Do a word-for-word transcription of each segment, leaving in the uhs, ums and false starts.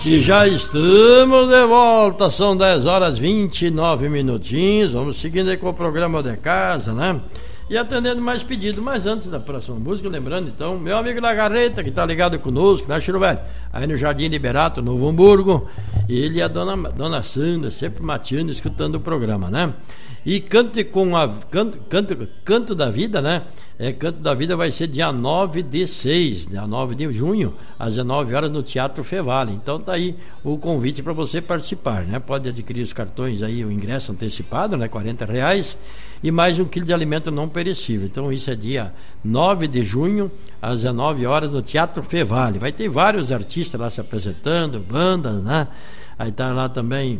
E já estamos de volta, são dez horas e vinte e nove minutinhos. Vamos seguindo aí com o programa de casa, né? E atendendo mais pedidos. Mas antes da próxima música, lembrando então, meu amigo Lagarreta, que tá ligado conosco, né, Chiru Velho? Aí no Jardim Liberato, Novo Hamburgo. Ele e a dona, dona Sandra, sempre mateando, escutando o programa, né? E Canto com a canto, canto, canto da Vida, né? É, Canto da Vida vai ser dia nove de seis, dia nove de junho, às dezenove horas no Teatro Fevale. Então tá aí o convite para você participar, né? Pode adquirir os cartões aí, o ingresso antecipado, né? quarenta reais e mais um quilo de alimento não perecível. Então isso é dia nove de junho, às dezenove horas no Teatro Fevale. Vai ter vários artistas lá se apresentando, bandas, né? Aí tá lá também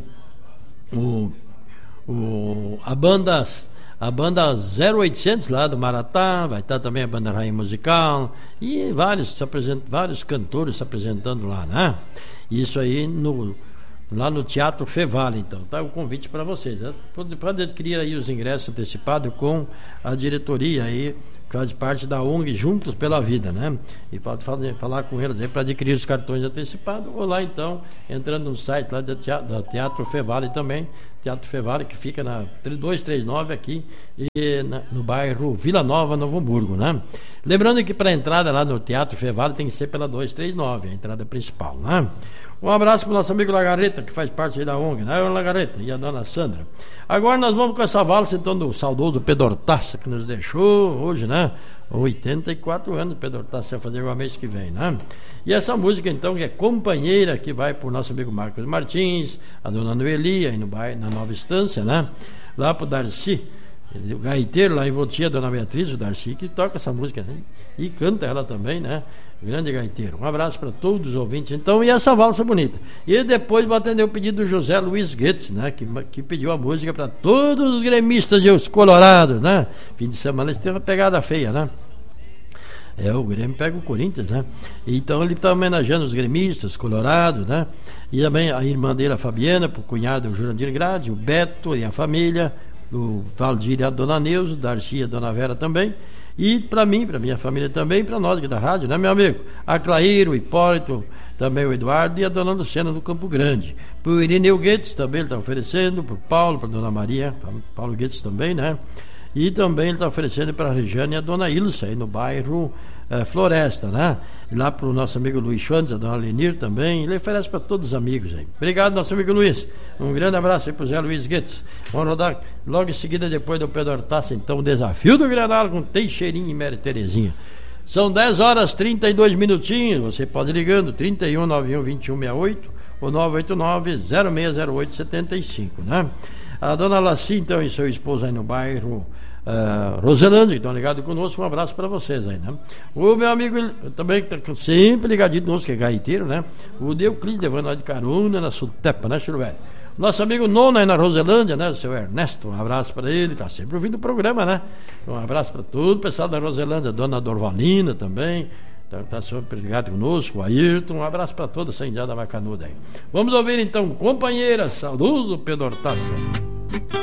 o O, a banda a banda zero oitocentos lá do Maratá, vai estar também a banda Rainha Musical e vários, se apresent, vários cantores se apresentando lá, né? Isso aí no, lá no Teatro Fevale. Então tá o convite para vocês, né? Pode, pode adquirir aí os ingressos antecipados com a diretoria aí, faz parte da O N G Juntos pela Vida, né? E pode fazer, falar com eles aí para adquirir os cartões antecipados, ou lá então, entrando no site lá do Teatro, do Teatro Fevale também, Teatro Fevale, que fica na dois três nove aqui, e na, no bairro Vila Nova, Novo Hamburgo, né? Lembrando que para a entrada lá no Teatro Fevale tem que ser pela dois três nove, a entrada principal, né? Um abraço para o nosso amigo Lagarreta, que faz parte aí da O N G, né? O Lagarreta e a dona Sandra. Agora nós vamos com essa valsa então do saudoso Pedro Hortaça, que nos deixou hoje, né? oitenta e quatro anos, Pedro Hortaça vai fazer o mês que vem, né? E essa música então, que é Companheira, que vai por nosso amigo Marcos Martins, a dona Noeli, aí no bairro, na Nova Estância, né? Lá pro Darcy, o gaiteiro lá em Votia, a dona Beatriz, o Darcy, que toca essa música, né? E canta ela também, né? Grande gaiteiro. Um abraço para todos os ouvintes então, e essa valsa bonita. E depois vou atender o pedido do José Luiz Guedes, né? Que, que pediu a música para todos os gremistas e os colorados, né? Fim de semana eles têm uma pegada feia, né? É, o Grêmio pega o Corinthians, né? Então ele está homenageando os gremistas, colorados, né? E também a irmã dele, a Fabiana, pro cunhado, o Jurandir Grade, o Beto e a família, o Valdir e a dona Neuza, o Darcy e a dona Vera também. E para mim, para minha família também, para nós aqui da rádio, né, meu amigo? A Clair, o Hipólito, também o Eduardo e a dona Luciana do Campo Grande. Para o Irineu Guedes também ele está oferecendo, para o Paulo, para a dona Maria, Paulo Guedes também, né? E também ele está oferecendo para a Regiane e a dona Ilsa, aí no bairro eh, Floresta, né? E lá para o nosso amigo Luiz Chandes, a dona Lenir também. Ele oferece para todos os amigos aí. Obrigado, nosso amigo Luiz. Um grande abraço aí para o Zé Luiz Guedes. Vamos rodar logo em seguida, depois do Pedro Hortaça, então, o Desafio do Granal com Teixeirinho e Mary Terezinha. São dez horas e trinta e dois minutinhos. Você pode ir ligando, trinta e um, noventa e um, vinte e um, sessenta e oito ou nove oito nove, zero seis zero oito, sete cinco, né? A dona Laci, então, e seu esposo aí no bairro uh, Roselândia, que estão ligados conosco, um abraço para vocês aí, né? O meu amigo também, que está sempre ligadinho conosco, que é gaiteiro, né? O Deuclides levando lá de carona na Sutepa, né, Chiru Velho? Nosso amigo Nono aí na Roselândia, né? O seu Ernesto, um abraço para ele, está sempre ouvindo o programa, né? Um abraço para todo o pessoal da Roselândia, a dona Dorvalina também. Está sempre ligado conosco, o Ayrton, um abraço para toda essa indiada bacanuda aí. Vamos ouvir então, companheira, saudoso Pedro Hortaça.